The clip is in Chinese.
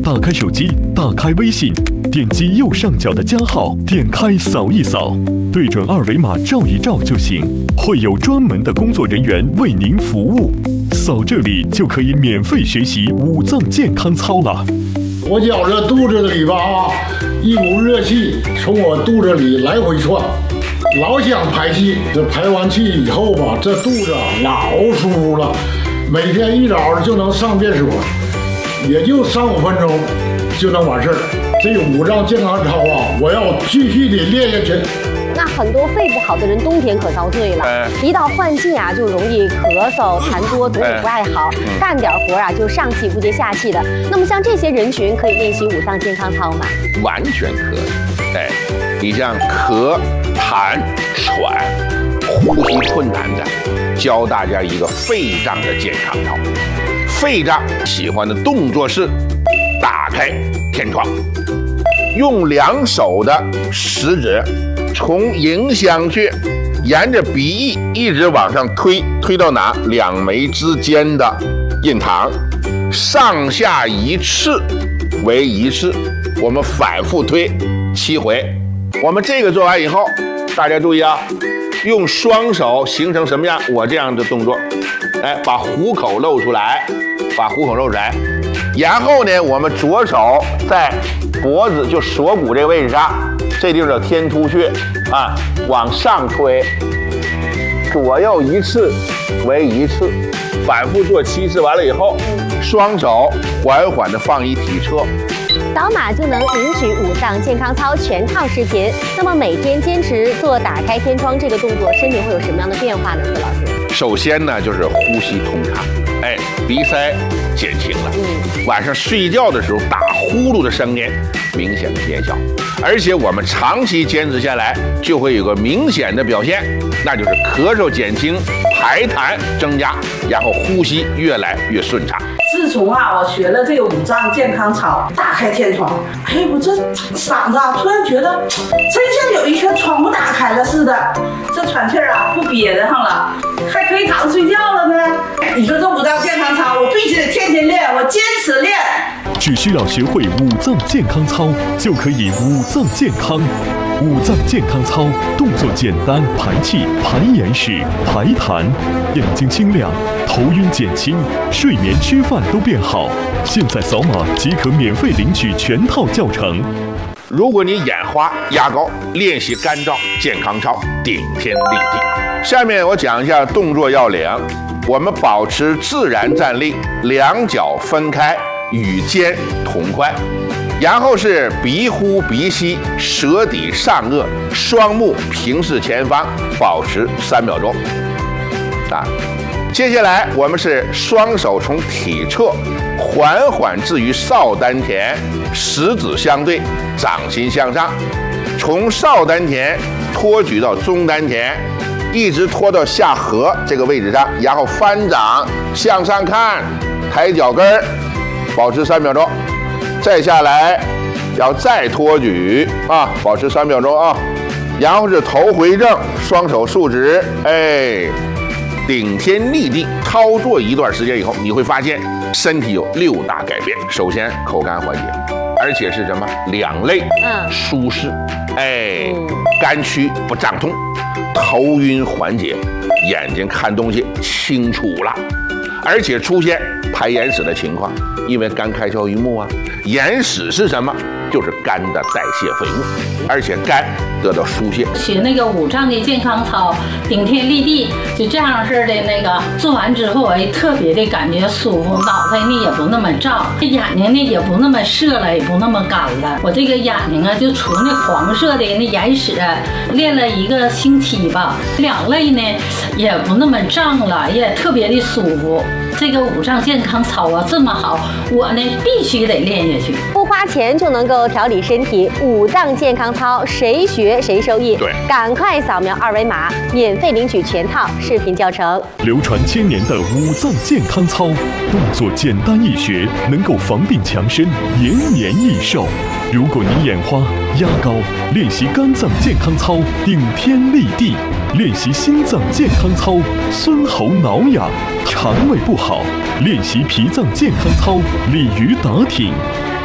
打开手机，打开微信，点击右上角的加号，点开扫一扫，对准二维码照一照就行，会有专门的工作人员为您服务。扫这里就可以免费学习五脏健康操了。 我觉着肚子里吧一股热气从我肚子里来回窜，老想排气。这排完气以后吧，这肚子老舒服了。每天一早就能上便所，也就3-5分钟就能完事儿。这个五脏健康操我要继续的练下去。 那很多肺不好的人冬天可遭罪了，一到换季就容易咳嗽、痰多，嘴也不爱好，干点活就上气不接下气的。那么像这些人群可以练习五脏健康操吗？ 完全可以。你像咳、痰、喘、呼吸困难的，教大家一个肺脏的健康操。肺脏喜欢的动作是打开天窗，用2手的食指从迎香穴沿着鼻翼一直往上推，推到哪？2眉之间的印堂，上下1次为1次，我们反复推7回。我们这个做完以后，大家注意用双手形成什么样？我这样的动作，把虎口露出来，然后呢，我们左手在脖子就锁骨这个位置上，这地方叫天突穴往上推，左右1次为1次，反复做7次。完了以后，双手缓缓的放一体侧。 扫码就能领取五脏健康操全套视频。那么每天坚持做打开天窗这个动作，身体会有什么样的变化呢？孙老师， 首先呢，就是呼吸通畅，鼻塞减轻了。晚上睡觉的时候打呼噜的声音明显的减小，而且我们长期坚持下来，就会有个明显的表现，那就是咳嗽减轻，排痰增加，然后呼吸越来越顺畅。 自从我学了这个五脏健康操，打开天窗，我这嗓子突然觉得真像有一颗窗户打开了似的，这喘气不憋得上了，还可以躺着睡觉了呢。你说这五脏健康操，我必须得天天练，我坚持练。 只需要学会五脏健康操，就可以五脏健康。五脏健康操动作简单，排气、排眼屎、排痰，眼睛清亮，头晕减轻，睡眠吃饭都变好。现在扫码即可免费领取全套教程。 如果你眼花、压高，练习干燥健康操，顶天立地。下面我讲一下动作要领。我们保持自然站立，2脚分开，与肩同宽。然后是鼻呼鼻吸，舌抵上颚，双目平视前方，保持3秒钟。接下来我们是双手从体侧缓缓置于少丹田，食指相对，掌心向上，从少丹田托举到中丹田，一直拖到下颌这个位置上，然后翻掌向上看，抬脚跟儿，保持3秒钟。再下来，要再托举保持3秒钟然后是头回正，双手竖直，顶天立地。操作一段时间以后，你会发现身体有6大改变。首先，口干缓解，而且是什么？两肋舒适，肝区不胀痛，头晕缓解，眼睛看东西清楚了，而且出现排眼屎的情况，因为肝开窍于目眼屎是什么？就是肝的代谢废物，而且肝得到疏泄。 学那个五脏的健康操，顶天立地，就这样式的那个做完之后，特别的感觉舒服，脑袋呢也不那么胀，眼睛呢也不那么涩了，也不那么干了。我这个眼睛就除那黄色的那眼屎，练了1个星期吧，两肋呢也不那么胀了，也特别的舒服。这个五脏健康操这么好，我呢必须得练下去。 不花钱就能够调理身体，五脏健康操谁学谁受益。 对， 赶快扫描2维码，免费领取全套视频教程。 流传1000年的五脏健康操，动作简单易学，能够防病强身，延年益寿。如果你眼花、压高，练习肝脏健康操，顶天立地；练习心脏健康操，孙喉挠痒；肠胃不好，练习脾脏健康操，鲤鱼打挺。